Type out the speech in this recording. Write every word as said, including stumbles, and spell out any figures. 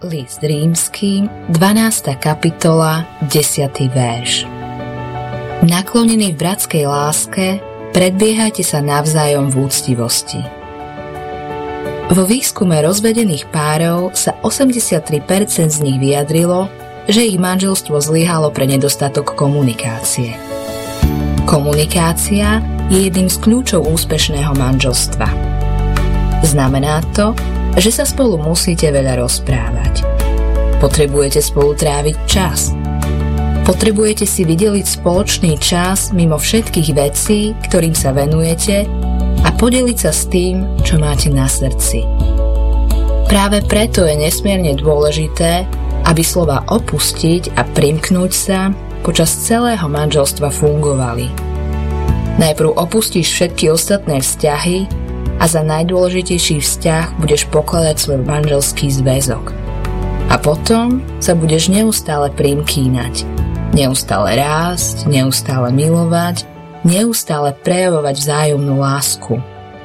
List Rímskym, dvanásta kapitola, desiaty verš. Naklonení v bratskej láske, predbiehajte sa navzájom v úctivosti. Vo výskume rozvedených párov sa osemdesiattri percent z nich vyjadrilo, že ich manželstvo zlyhalo pre nedostatok komunikácie. Komunikácia je jedným z kľúčov úspešného manželstva. Znamená to, že sa spolu musíte veľa rozprávať. Potrebujete spolu tráviť čas. Potrebujete si vydeliť spoločný čas mimo všetkých vecí, ktorým sa venujete, a podeliť sa s tým, čo máte na srdci. Práve preto je nesmierne dôležité, aby slova opustiť a primknúť sa počas celého manželstva fungovali. Najprv opustíš všetky ostatné vzťahy a za najdôležitejší vzťah budeš pokladať svoj manželský zväzok. A potom sa budeš neustále primkínať, neustále rásť, neustále milovať, neustále prejavovať vzájomnú lásku.